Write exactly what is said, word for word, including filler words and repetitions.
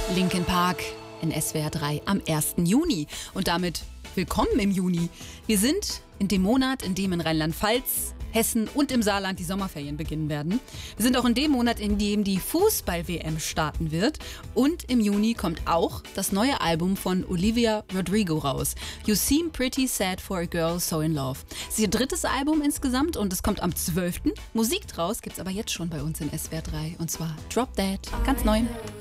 Linkin Park in S W R drei am ersten Juni. Und damit willkommen im Juni. Wir sind in dem Monat, in dem in Rheinland-Pfalz, Hessen und im Saarland die Sommerferien beginnen werden. Wir sind auch in dem Monat, in dem die Fußball-W M starten wird. Und im Juni kommt auch das neue Album von Olivia Rodrigo raus. You Seem Pretty Sad for a Girl So in Love. Es ist ihr drittes Album insgesamt und es kommt am zwölften Musik draus gibt's aber jetzt schon bei uns in S W R drei. Und zwar Drop Dead, ganz neu.